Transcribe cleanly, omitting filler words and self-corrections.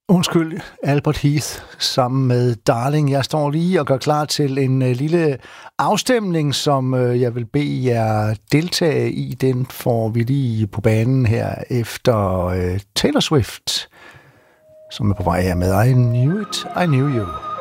Undskyld, Albert Heath sammen med Darling. Jeg står lige og gør klar til en lille afstemning, som jeg vil bede jer deltage i. Den får vi lige på banen her efter Taylor Swift, som er på vej her med I Knew It, I Knew You.